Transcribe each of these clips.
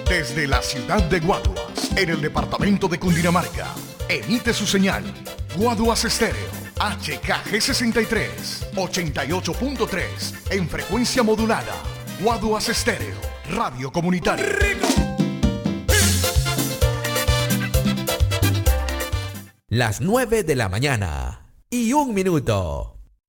Desde la ciudad de Guaduas, en el departamento de Cundinamarca, emite su señal Guaduas Estéreo, HKG63, 88.3, en frecuencia modulada. Guaduas Estéreo, radio comunitaria. Las 9 de la mañana y 1 minuto.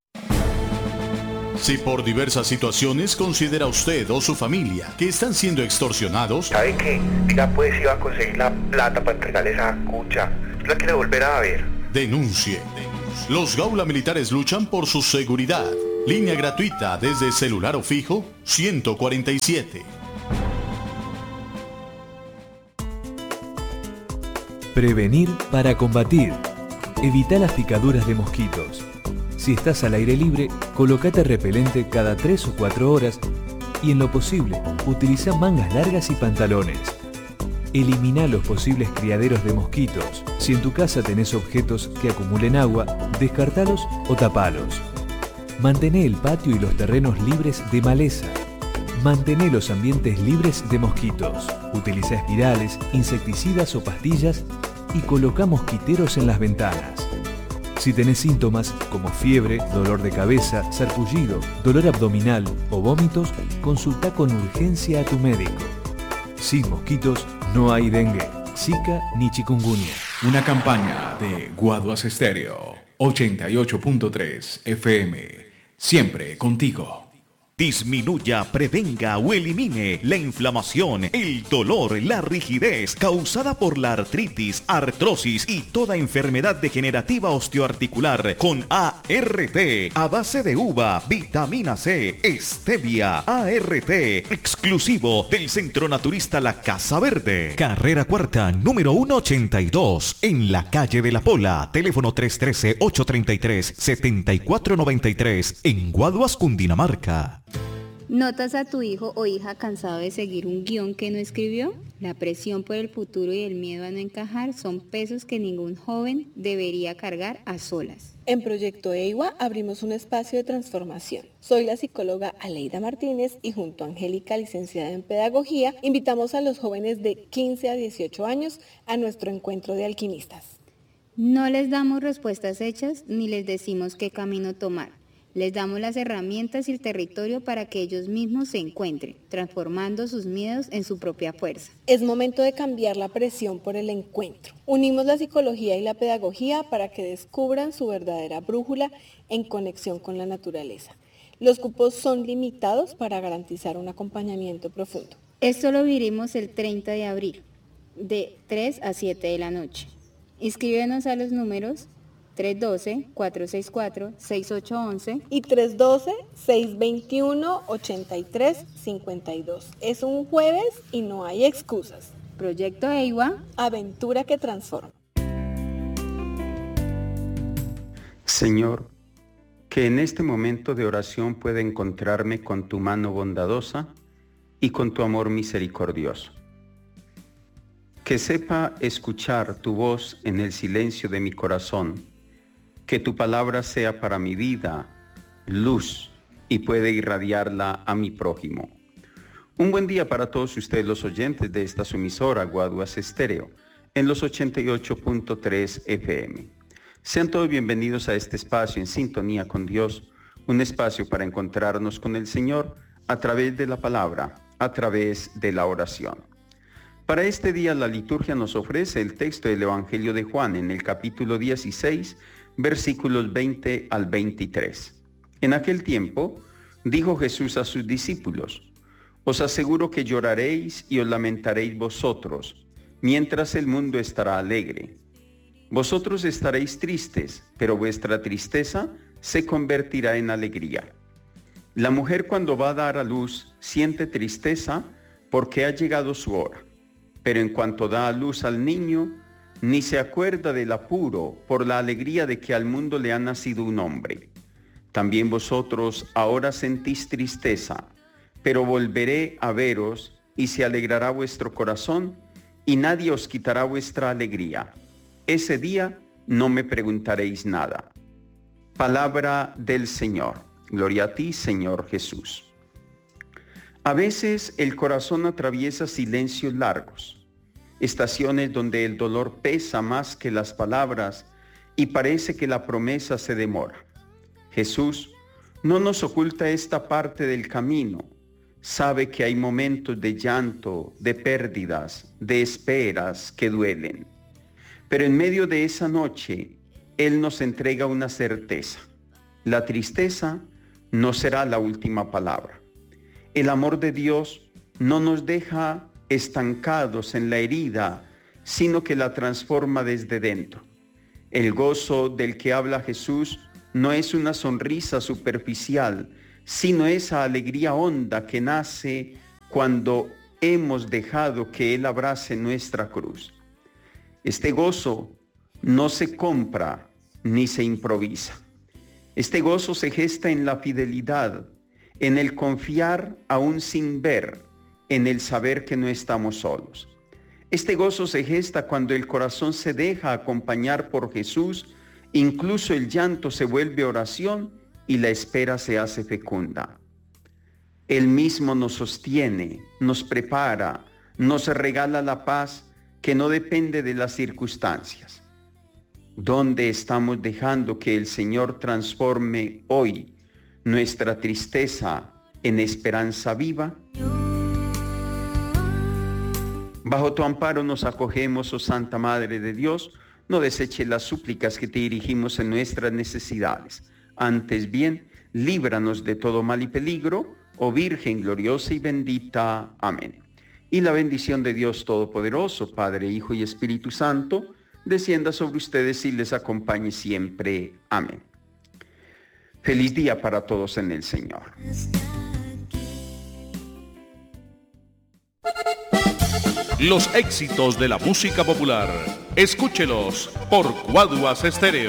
Si por diversas situaciones considera usted o su familia que están siendo extorsionados, ¿sabe qué? Ya pues iba a conseguir la plata para entregarle esa cucha. ¿La quiere volver a ver? denuncie. Los Gaula Militares luchan por su seguridad. Línea gratuita desde celular o fijo 147. Prevenir para combatir. Evita las picaduras de mosquitos. Si estás al aire libre, colócate repelente cada 3 o 4 horas y en lo posible, utiliza mangas largas y pantalones. Elimina los posibles criaderos de mosquitos. Si en tu casa tenés objetos que acumulen agua, descartalos o tapalos. Mantené el patio y los terrenos libres de maleza. Mantené los ambientes libres de mosquitos. Utiliza espirales, insecticidas o pastillas y coloca mosquiteros en las ventanas. Si tenés síntomas como fiebre, dolor de cabeza, sarpullido, dolor abdominal o vómitos, consulta con urgencia a tu médico. Sin mosquitos no hay dengue, zika ni chikungunya. Una campaña de Guaduas Estéreo 88.3 FM. Siempre contigo. Disminuya, prevenga o elimine la inflamación, el dolor, la rigidez causada por la artritis, artrosis y toda enfermedad degenerativa osteoarticular con ART, a base de uva, vitamina C, stevia, ART, exclusivo del Centro Naturista La Casa Verde. Carrera Cuarta, número 182, en la calle de La Pola, teléfono 313-833-7493, en Guaduas, Cundinamarca. ¿Notas a tu hijo o hija cansado de seguir un guión que no escribió? La presión por el futuro y el miedo a no encajar son pesos que ningún joven debería cargar a solas. En Proyecto EIWA abrimos un espacio de transformación. Soy la psicóloga Aleida Martínez y junto a Angélica, licenciada en Pedagogía, invitamos a los jóvenes de 15 a 18 años a nuestro encuentro de alquimistas. No les damos respuestas hechas ni les decimos qué camino tomar. Les damos las herramientas y el territorio para que ellos mismos se encuentren, transformando sus miedos en su propia fuerza. Es momento de cambiar la presión por el encuentro. Unimos la psicología y la pedagogía para que descubran su verdadera brújula en conexión con la naturaleza. Los cupos son limitados para garantizar un acompañamiento profundo. Esto lo viviremos el 30 de abril, de 3 a 7 de la noche. Inscríbenos a los números 312-464-6811 y 312-621-8352. Es un jueves y no hay excusas. Proyecto EIWA, aventura que transforma. Señor, que en este momento de oración pueda encontrarme con tu mano bondadosa y con tu amor misericordioso. Que sepa escuchar tu voz en el silencio de mi corazón. Que tu palabra sea para mi vida luz y pueda irradiarla a mi prójimo. Un buen día para todos ustedes los oyentes de esta su emisora Guaduas Estéreo en los 88.3 FM. Sean todos bienvenidos a este espacio en sintonía con Dios, un espacio para encontrarnos con el Señor a través de la palabra, a través de la oración. Para este día la liturgia nos ofrece el texto del Evangelio de Juan en el capítulo 16, versículos 20 al 23. En aquel tiempo, dijo Jesús a sus discípulos: os aseguro que lloraréis y os lamentaréis vosotros, mientras el mundo estará alegre. Vosotros estaréis tristes, pero vuestra tristeza se convertirá en alegría. La mujer cuando va a dar a luz siente tristeza porque ha llegado su hora, pero en cuanto da a luz al niño, ni se acuerda del apuro por la alegría de que al mundo le ha nacido un hombre. También vosotros ahora sentís tristeza, pero volveré a veros y se alegrará vuestro corazón y nadie os quitará vuestra alegría. Ese día no me preguntaréis nada. Palabra del Señor. Gloria a ti, Señor Jesús. A veces el corazón atraviesa silencios largos, estaciones donde el dolor pesa más que las palabras y parece que la promesa se demora. Jesús no nos oculta esta parte del camino. Sabe que hay momentos de llanto, de pérdidas, de esperas que duelen. Pero en medio de esa noche, Él nos entrega una certeza. La tristeza no será la última palabra. El amor de Dios no nos deja estancados en la herida, sino que la transforma desde dentro. El gozo del que habla Jesús no es una sonrisa superficial, sino esa alegría honda que nace cuando hemos dejado que Él abrace nuestra cruz. Este gozo no se compra ni se improvisa. Este gozo se gesta en la fidelidad, en el confiar aún sin ver, en el saber que no estamos solos. Este gozo se gesta cuando el corazón se deja acompañar por Jesús, incluso el llanto se vuelve oración y la espera se hace fecunda. Él mismo nos sostiene, nos prepara, nos regala la paz que no depende de las circunstancias. ¿Dónde estamos dejando que el Señor transforme hoy nuestra tristeza en esperanza viva? Bajo tu amparo nos acogemos, oh Santa Madre de Dios. No deseches las súplicas que te dirigimos en nuestras necesidades. Antes bien, líbranos de todo mal y peligro, oh Virgen gloriosa y bendita. Amén. Y la bendición de Dios Todopoderoso, Padre, Hijo y Espíritu Santo, descienda sobre ustedes y les acompañe siempre. Amén. Feliz día para todos en el Señor. Los éxitos de la música popular, escúchelos por Guaduas Estéreo.